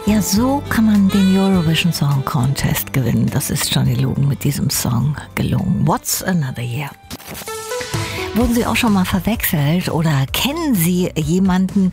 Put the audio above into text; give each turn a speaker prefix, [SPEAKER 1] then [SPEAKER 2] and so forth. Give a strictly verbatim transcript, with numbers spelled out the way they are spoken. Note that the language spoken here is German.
[SPEAKER 1] Ja, so kann man den Eurovision Song Contest gewinnen. Das ist Johnny Logan mit diesem Song gelungen. What's Another Year? Wurden Sie auch schon mal verwechselt oder kennen Sie jemanden,